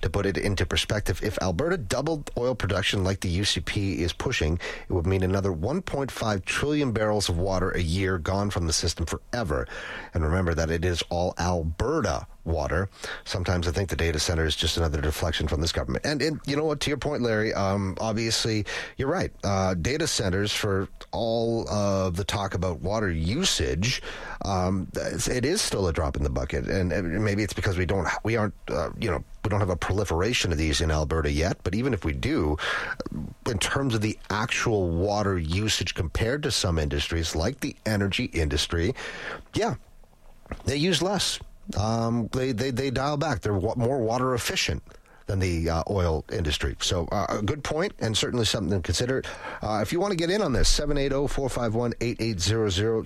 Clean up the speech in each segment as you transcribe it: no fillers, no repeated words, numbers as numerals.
To put it into perspective, if Alberta doubled oil production like the UCP is pushing, it would mean another 1.5 trillion barrels of water a year gone from the system forever. And remember that it is all Alberta water. Sometimes I think the data center is just another deflection from this government. And you know what, to your point, Larry, obviously you're right. Data centers, for all of the talk about water usage, it is still a drop in the bucket. And maybe it's because we don't have a proliferation of these in Alberta yet. But even if we do, in terms of the actual water usage compared to some industries like the energy industry, yeah, they use less. They dial back. They're more water efficient than the oil industry. So a good point, and certainly something to consider. If you want to get in on this, 780-451-8800,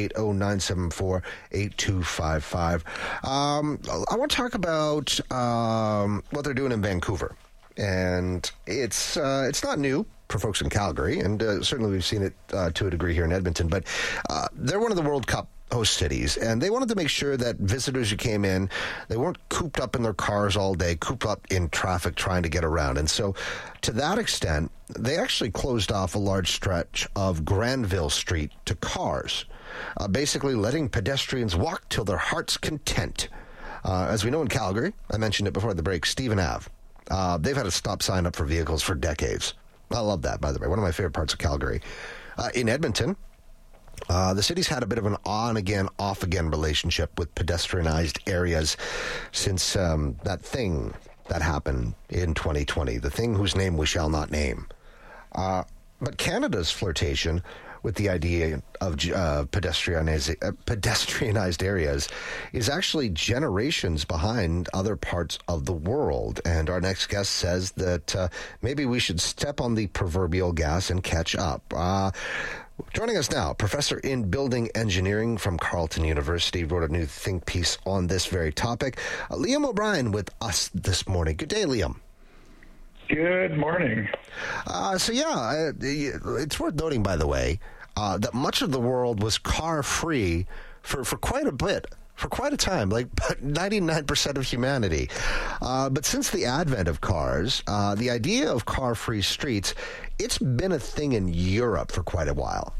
780-974-8255. I want to talk about what they're doing in Vancouver. And it's not new for folks in Calgary, and certainly we've seen it to a degree here in Edmonton. But they're one of the World Cup host cities, and they wanted to make sure that visitors who came in, they weren't cooped up in their cars all day, cooped up in traffic trying to get around. And so to that extent, they actually closed off a large stretch of Granville Street to cars, basically letting pedestrians walk till their heart's content. As we know in Calgary, I mentioned it before the break, Stephen Ave. They've had a stop sign up for vehicles for decades. I love that, by the way. One of my favorite parts of Calgary. In Edmonton, the city's had a bit of an on-again, off-again relationship with pedestrianized areas since that thing that happened in 2020, the thing whose name we shall not name. But Canada's flirtation with the idea of pedestrianized areas is actually generations behind other parts of the world. And our next guest says that maybe we should step on the proverbial gas and catch up. Joining us now, professor in building engineering from Carleton University, wrote a new think piece on this very topic. Liam O'Brien with us this morning. Good day, Liam. Good morning. It's worth noting, by the way, that much of the world was car-free for quite a bit, for quite a time, like 99% of humanity. But since the advent of cars, the idea of car-free streets, it's been a thing in Europe for quite a while.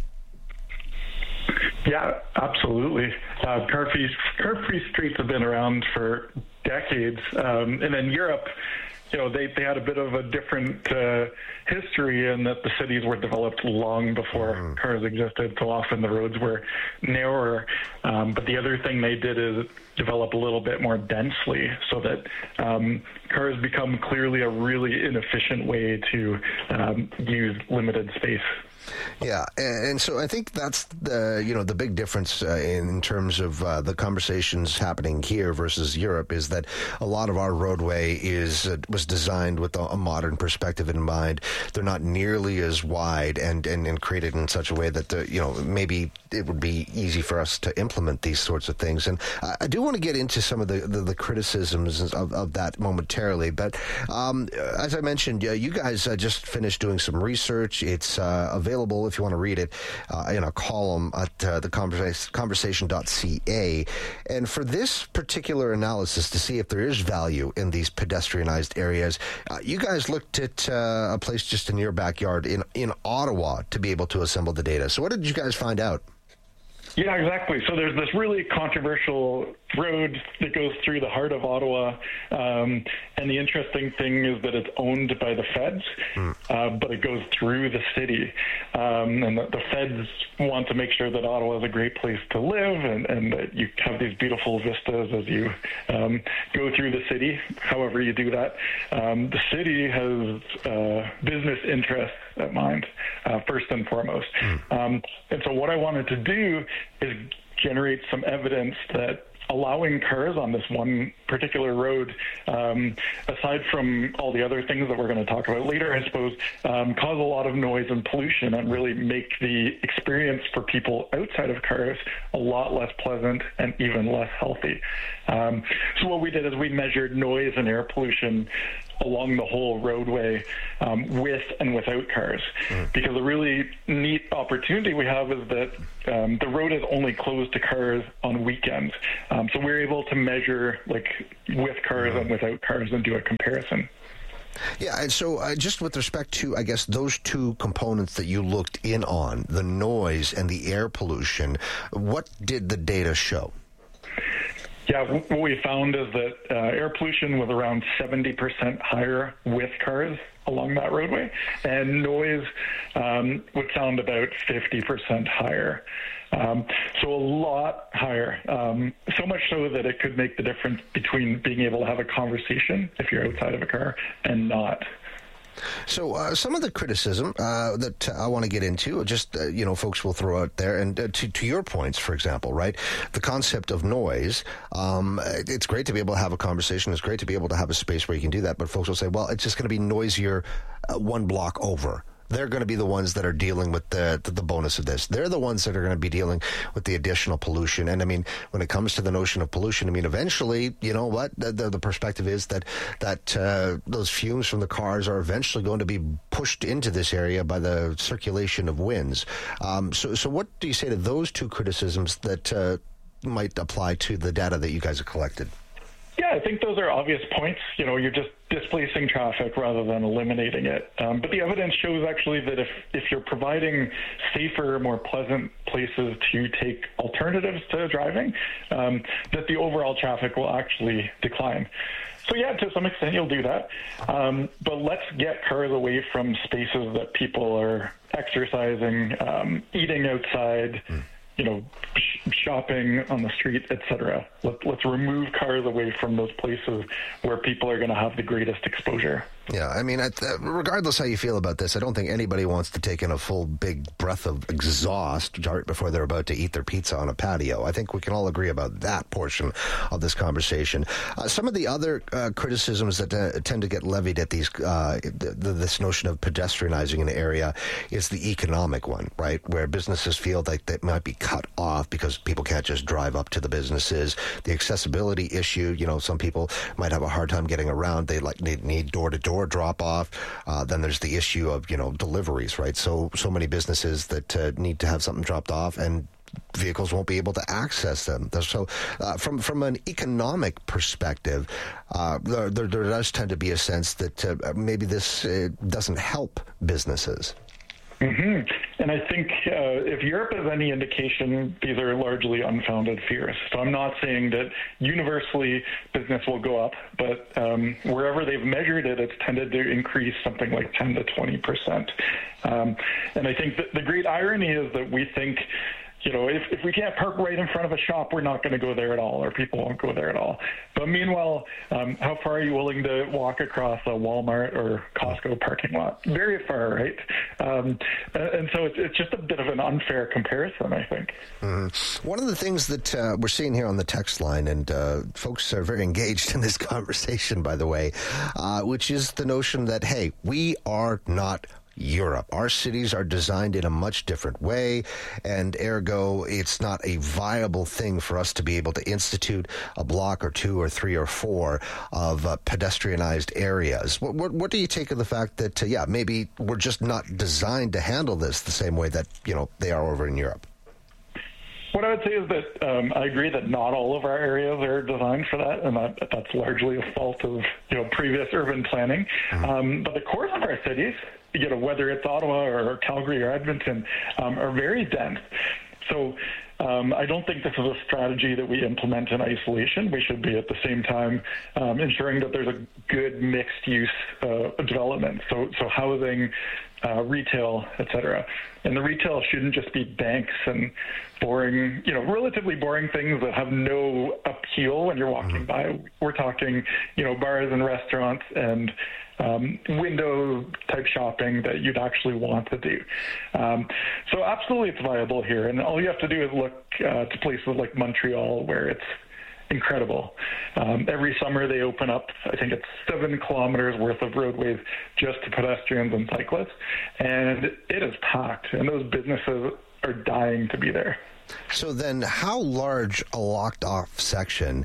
Yeah, absolutely. Car-free streets have been around for decades. And in Europe, they had a bit of a different history in that the cities were developed long before cars existed. So often the roads were narrower. But the other thing they did is develop a little bit more densely so that cars become clearly a really inefficient way to use limited space. Yeah, and so I think that's the big difference in terms of the conversations happening here versus Europe is that a lot of our roadway was designed with a modern perspective in mind. They're not nearly as wide and created in such a way that maybe it would be easy for us to implement these sorts of things. And I do want to get into some of the criticisms of that momentarily. But as I mentioned, you guys just finished doing some research. It's available if you want to read it in a column at the conversation.ca. And for this particular analysis to see if there is value in these pedestrianized areas, you guys looked at a place just in your backyard in Ottawa to be able to assemble the data. So what did you guys find out? Yeah, exactly. So there's this really controversial road that goes through the heart of Ottawa. And the interesting thing is that it's owned by the feds, but it goes through the city. And the feds want to make sure that Ottawa is a great place to live and that you have these beautiful vistas as you go through the city, however you do that. The city has business interests at mind, first and foremost. And so what I wanted to do is generate some evidence that allowing cars on this one particular road, aside from all the other things that we're going to talk about later, I suppose, cause a lot of noise and pollution and really make the experience for people outside of cars a lot less pleasant and even less healthy. So what we did is we measured noise and air pollution along the whole roadway with and without cars. Because a really neat opportunity we have is that the road is only closed to cars on weekends. So we're able to measure like with cars and without cars and do a comparison. Yeah, and so just with respect to, I guess, those two components that you looked in on, the noise and the air pollution, what did the data show? Yeah, what we found is that air pollution was around 70% higher with cars along that roadway, and noise would sound about 50% higher. So a lot higher, so much so that it could make the difference between being able to have a conversation if you're outside of a car and not. So some of the criticism that I want to get into, just, folks will throw out there, and to your points, for example, right, the concept of noise, it's great to be able to have a conversation. It's great to be able to have a space where you can do that. But folks will say, well, it's just going to be noisier one block over. They're going to be the ones that are dealing with the bonus of this. They're the ones that are going to be dealing with the additional pollution. And I mean, when it comes to the notion of pollution, I mean, eventually, you know what, the perspective is that those fumes from the cars are eventually going to be pushed into this area by the circulation of winds. So what do you say to those two criticisms that might apply to the data that you guys have collected? Yeah, I think those are obvious points. You're just displacing traffic rather than eliminating it. But the evidence shows actually that if you're providing safer, more pleasant places to take alternatives to driving, that the overall traffic will actually decline. So yeah, to some extent you'll do that. But let's get cars away from spaces that people are exercising, eating outside, shopping on the street, etc. Let's remove cars away from those places where people are going to have the greatest exposure. Yeah, I mean, regardless how you feel about this, I don't think anybody wants to take in a full big breath of exhaust right before they're about to eat their pizza on a patio. I think we can all agree about that portion of this conversation. Some of the other criticisms that tend to get levied at these this notion of pedestrianizing an area is the economic one, right, where businesses feel like they might be cut off because people can't just drive up to the businesses. The accessibility issue, some people might have a hard time getting around. They need door-to-door drop off. Then there's the issue of deliveries, right? So many businesses that need to have something dropped off, and vehicles won't be able to access them. So from an economic perspective, there does tend to be a sense that maybe this doesn't help businesses. Mm-hmm. And I think if Europe is any indication, these are largely unfounded fears. So I'm not saying that universally business will go up, but wherever they've measured it, it's tended to increase something like 10 to 20%. And I think that the great irony is that we think, if we can't park right in front of a shop, we're not going to go there at all, or people won't go there at all. But meanwhile, how far are you willing to walk across a Walmart or Costco parking lot? Very far, right? And so it's just a bit of an unfair comparison, I think. Mm-hmm. One of the things that we're seeing here on the text line, and folks are very engaged in this conversation, by the way, which is the notion that, hey, we are not Europe. Our cities are designed in a much different way, and ergo, it's not a viable thing for us to be able to institute a block or two or three or four of pedestrianized areas. What do you take of the fact that, maybe we're just not designed to handle this the same way that, they are over in Europe? What I would say is that I agree that not all of our areas are designed for that, and that's largely a fault of previous urban planning. Mm-hmm. But the cores of our cities, whether it's Ottawa or Calgary or Edmonton, are very dense. So I don't think this is a strategy that we implement in isolation. We should be at the same time ensuring that there's a good mixed use development. So housing, retail, etc. And the retail shouldn't just be banks and boring, relatively boring things that have no appeal when you're walking by. We're talking, bars and restaurants and window type shopping that you'd actually want to do. So absolutely it's viable here. And all you have to do is look to places like Montreal, where it's incredible. Every summer they open up, I think it's 7 kilometers worth of roadways just to pedestrians and cyclists. And it is packed, and those businesses are dying to be there. So then how large a locked off section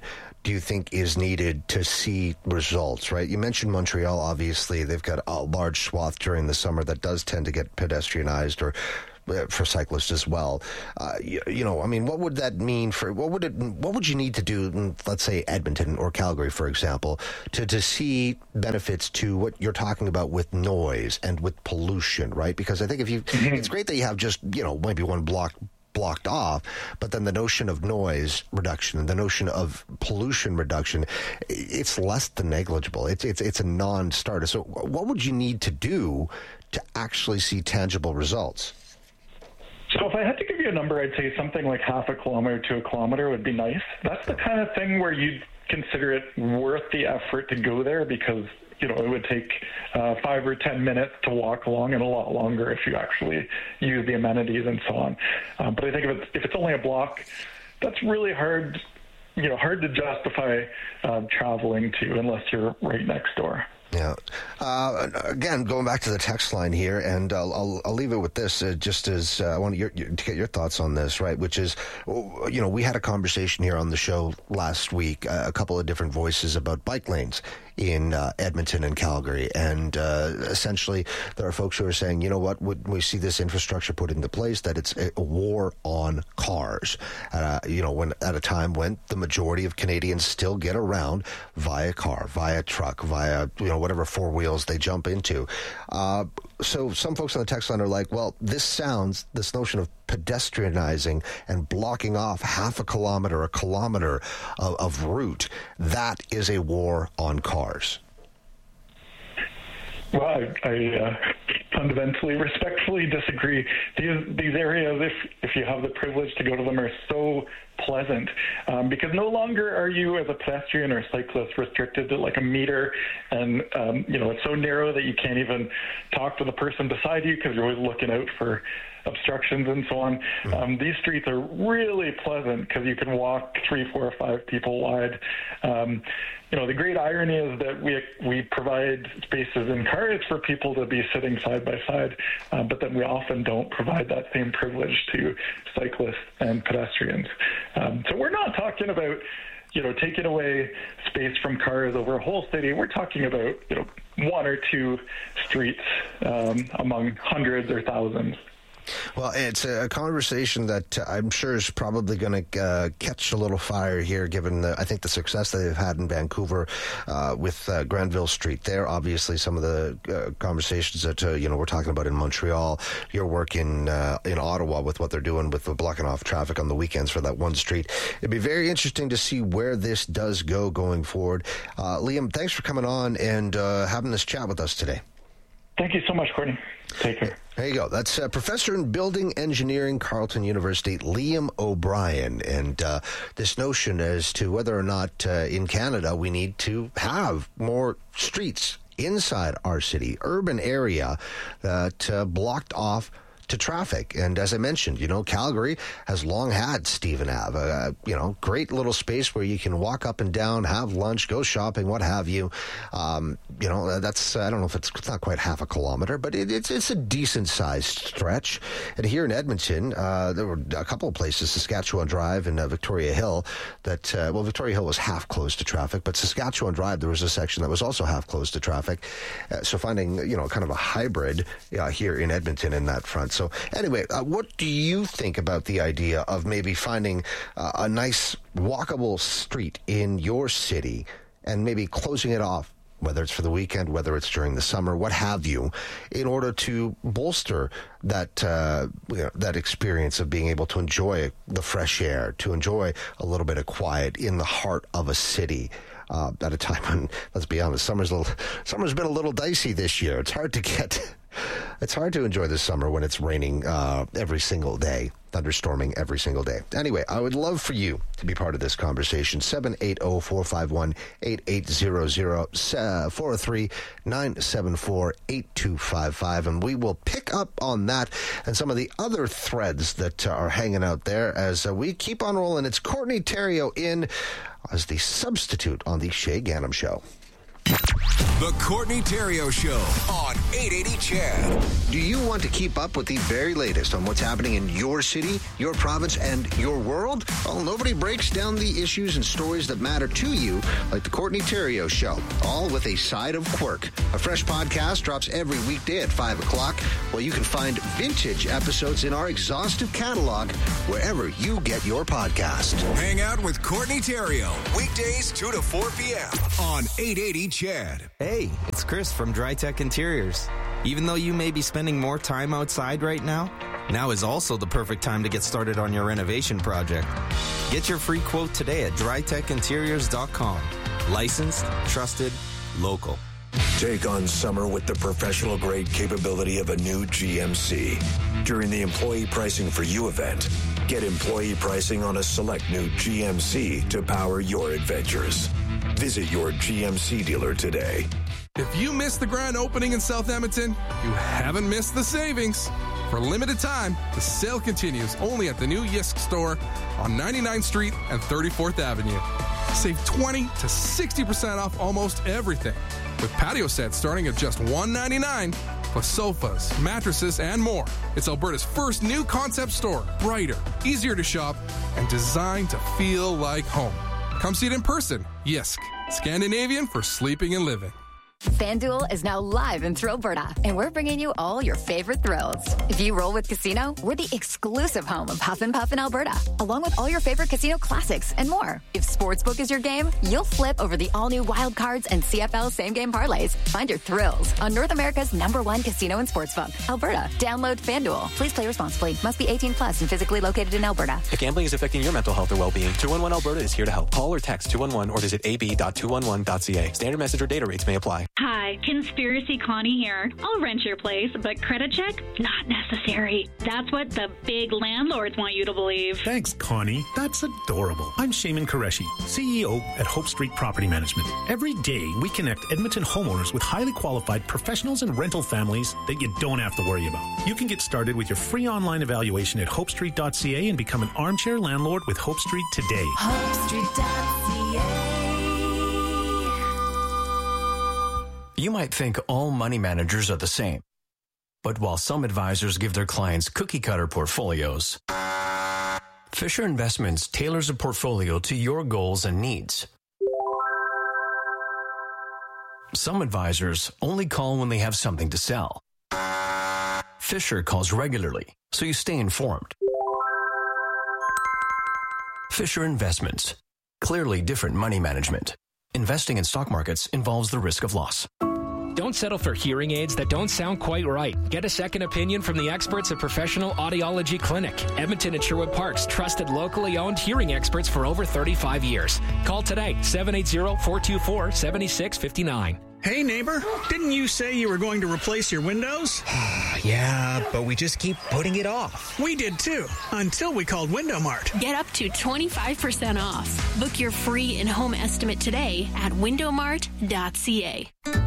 do you think is needed to see results, right? You mentioned Montreal, obviously. They've got a large swath during the summer that does tend to get pedestrianized or for cyclists as well. What would that mean for, what would you need to do in, let's say, Edmonton or Calgary, for example, to see benefits to what you're talking about with noise and with pollution, right? Because I think if you, it's great that you have just, maybe one blocked off, but then the notion of noise reduction and the notion of pollution reduction, it's less than negligible. It's a non-starter. So what would you need to do to actually see tangible results? So if I had to give you a number, I'd say something like half a kilometer to a kilometer would be nice. That's the kind of thing where you'd consider it worth the effort to go there, because it would take 5 or 10 minutes to walk along, and a lot longer if you actually use the amenities and so on. But I think if it's only a block, that's really hard to justify traveling to unless you're right next door. Yeah. Again, going back to the text line here, and I'll leave it with this, just as I want to get your thoughts on this, right? Which is, we had a conversation here on the show last week, a couple of different voices about bike lanes in Edmonton and Calgary. And essentially, there are folks who are saying, you know what, when we see this infrastructure put into place, that it's a war on cars. When at a time when the majority of Canadians still get around via car, via truck, via, whatever four wheels they jump into. So some folks on the text line are like, well, this notion of pedestrianizing and blocking off half a kilometer of route, that is a war on cars. Well, I fundamentally, respectfully disagree. These areas, if you have the privilege to go to them, are so pleasant, because no longer are you as a pedestrian or cyclist restricted to like a meter, and it's so narrow that you can't even talk to the person beside you because you're always looking out for obstructions and so on. These streets are really pleasant because you can walk 3, 4, or 5 people wide. The great irony is that we provide spaces in cars for people to be sitting side by side, but then we often don't provide that same privilege to cyclists and pedestrians. So we're not talking about, taking away space from cars over a whole city. We're talking about, 1 or 2 streets among hundreds or thousands. Well, it's a conversation that I'm sure is probably going to catch a little fire here, given I think the success that they've had in Vancouver with Granville Street. There, obviously, some of the conversations that we're talking about in Montreal. Your work in Ottawa with what they're doing with the blocking off traffic on the weekends for that one street. It'd be very interesting to see where this does go going forward. Liam, thanks for coming on and having this chat with us today. Thank you so much, Courtney. Take care. There you go. That's Professor in Building Engineering, Carleton University, Liam O'Brien. And this notion as to whether or not in Canada we need to have more streets inside our city, urban area that blocked off to traffic. And as I mentioned, Calgary has long had Stephen Ave, great little space where you can walk up and down, have lunch, go shopping, what have you. That's, I don't know if it's not quite half a kilometer, but it's a decent sized stretch. And here in Edmonton, there were a couple of places, Saskatchewan Drive and Victoria Hill, that, Victoria Hill was half closed to traffic, but Saskatchewan Drive, there was a section that was also half closed to traffic. So finding, kind of a hybrid here in Edmonton in that front. So anyway, what do you think about the idea of maybe finding a nice walkable street in your city and maybe closing it off, whether it's for the weekend, whether it's during the summer, what have you, in order to bolster that that experience of being able to enjoy the fresh air, to enjoy a little bit of quiet in the heart of a city? At a time when, let's be honest, summer's been a little dicey this year. It's hard to enjoy this summer when it's raining every single day, thunderstorming every single day. Anyway, I would love for you to be part of this conversation. 780-451-8800, 403-974-8255, and we will pick up on that and some of the other threads that are hanging out there as we keep on rolling. It's Courtney Theriault in as the substitute on the Shay Ghanem Show. The Courtney Theriault Show on 880 CHED. Do you want to keep up with the very latest on what's happening in your city, your province, and your world? Well, nobody breaks down the issues and stories that matter to you like The Courtney Theriault Show, all with a side of quirk. A fresh podcast drops every weekday at 5 o'clock, while you can find vintage episodes in our exhaustive catalog wherever you get your podcast. Hang out with Courtney Theriault, weekdays 2 to 4 p.m. on 880 CHED. Hey, it's Chris from DryTech Interiors. Even though you may be spending more time outside right now is also the perfect time to get started on your renovation project. Get your free quote today at drytechinteriors.com. Licensed, trusted, local. Take on summer with the professional-grade capability of a new GMC. During the Employee Pricing for You event, get employee pricing on a select new GMC to power your adventures. Visit your GMC dealer today. If you missed the grand opening in South Edmonton, you haven't missed the savings. For a limited time, the sale continues only at the new Yisk store on 99th Street and 34th Avenue. Save 20 to 60% off almost everything, with patio sets starting at just $199, plus sofas, mattresses, and more. It's Alberta's first new concept store, brighter, easier to shop, and designed to feel like home. Come see it in person. Yisk, Scandinavian for sleeping and living. FanDuel is now live in Thrillberta, and we're bringing you all your favorite thrills. If you roll with Casino, we're the exclusive home of Huff and Puff in Alberta, along with all your favorite casino classics and more. If Sportsbook is your game, you'll flip over the all-new Wild Cards and CFL same-game parlays. Find your thrills on North America's #1 casino and sportsbook, Alberta. Download FanDuel. Please play responsibly. Must be 18 plus and physically located in Alberta. If gambling is affecting your mental health or well-being, 211 Alberta is here to help. Call or text 211 or visit ab.211.ca. Standard message or data rates may apply. Hi, Conspiracy Connie here. I'll rent your place, but credit check? Not necessary. That's what the big landlords want you to believe. Thanks, Connie. That's adorable. I'm Shaman Qureshi, CEO at Hope Street Property Management. Every day, we connect Edmonton homeowners with highly qualified professionals and rental families that you don't have to worry about. You can get started with your free online evaluation at hopestreet.ca and become an armchair landlord with Hope Street today. HopeStreet.ca. You might think all money managers are the same. But while some advisors give their clients cookie-cutter portfolios, Fisher Investments tailors a portfolio to your goals and needs. Some advisors only call when they have something to sell. Fisher calls regularly, so you stay informed. Fisher Investments. Clearly different money management. Investing in stock markets involves the risk of loss. Don't settle for hearing aids that don't sound quite right. Get a second opinion from the experts at Professional Audiology Clinic. Edmonton and Sherwood Park's trusted locally owned hearing experts for over 35 years. Call today, 780-424-7659. Hey, neighbor, didn't you say you were going to replace your windows? Yeah, but we just keep putting it off. We did too, until we called Window Mart. Get up to 25% off. Book your free in-home estimate today at windowmart.ca.